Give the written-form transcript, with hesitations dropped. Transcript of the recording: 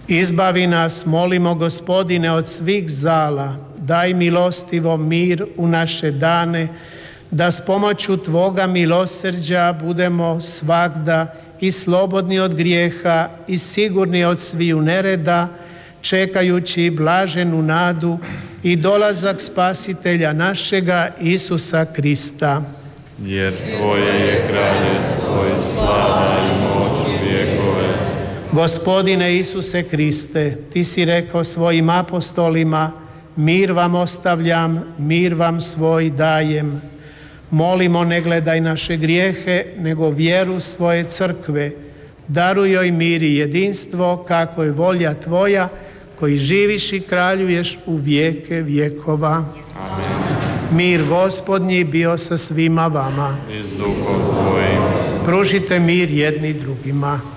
Izbavi nas, molimo Gospodine, od svih zala, daj milostivo mir u naše dane, da s pomoću Tvoga milosrđa budemo svagda i slobodni od grijeha i sigurni od sviju nereda, čekajući blaženu nadu i dolazak Spasitelja našega Isusa Krista. Jer Tvoje je kraljevstvo i slava i moć u vjekove. Gospodine Isuse Kriste, Ti si rekao svojim apostolima, mir vam ostavljam, mir vam svoj dajem. Molimo, ne gledaj naše grijehe, nego vjeru svoje crkve. Daruj joj mir i jedinstvo, kako je volja Tvoja, koji živiš i kraljuješ u vijeke vjekova. Amen. Mir Gospodnji bio sa svima vama. I s duhom Tvojim. Pružite mir jedni drugima.